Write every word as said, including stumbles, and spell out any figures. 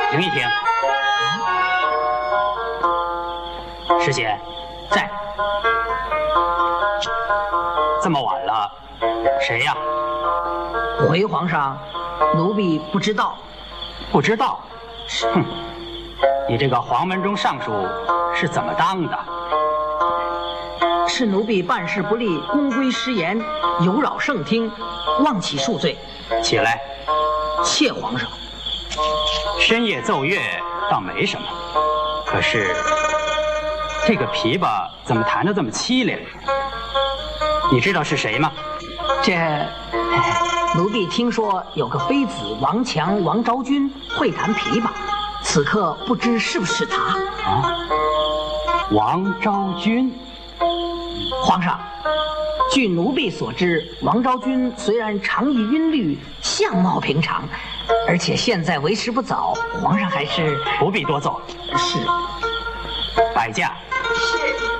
停一停。师姐，在。这么晚了，谁呀？ 回皇上，奴婢不知道。 不知道？哼，你这个黄门中尚书是怎么当的？ 是奴婢办事不力，公规失言，有扰圣听，望其恕罪。 起来。 谢皇上。 深夜奏乐倒没什么，可是这个琵琶怎么弹得这么凄凉？你知道是谁吗？ 这奴婢听说有个妃子王强、王昭君会弹琵琶，此刻不知是不是他。 啊，王昭君。 皇上，据奴婢所知，王昭君虽然长衣晕绿，相貌平常，而且现在为时不早，皇上还是不必多奏。 是。 摆驾。 是。